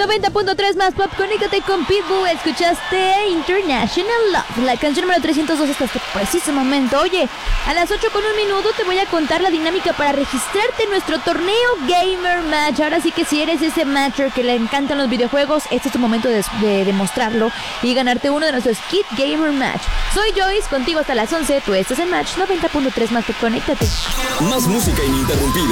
90.3 más pop, conéctate con Pitbull. Escuchaste International Love, la canción número 302 hasta este preciso momento. Oye, a las 8:01 te voy a contar la dinámica para registrarte en nuestro torneo Gamer Match. Ahora sí que si eres ese matcher que le encantan los videojuegos, este es tu momento de demostrarlo y ganarte uno de nuestros Kit Gamer Match. Soy Joyce, contigo hasta las 11. Tú estás en Match 90.3 más pop, conéctate. Más música ininterrumpida.